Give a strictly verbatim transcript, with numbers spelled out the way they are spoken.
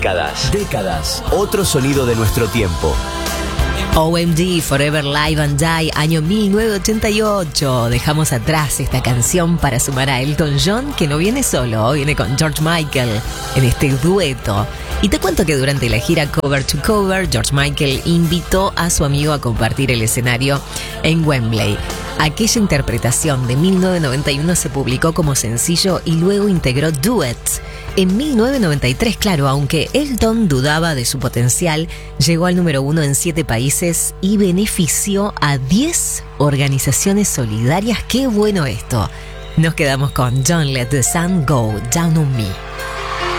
Décadas. Décadas. Otro sonido de nuestro tiempo. O M G, Forever Live and Die, año mil novecientos ochenta y ocho. Dejamos atrás esta canción para sumar a Elton John, que no viene solo, viene con George Michael en este dueto. Y te cuento que durante la gira Cover to Cover, George Michael invitó a su amigo a compartir el escenario en Wembley. Aquella interpretación de mil novecientos noventa y uno se publicó como sencillo y luego integró duets. En mil novecientos noventa y tres, claro, aunque Elton dudaba de su potencial, llegó al número uno en siete países y benefició a diez organizaciones solidarias. ¡Qué bueno esto! Nos quedamos con Don't Let the Sun Go Down on Me.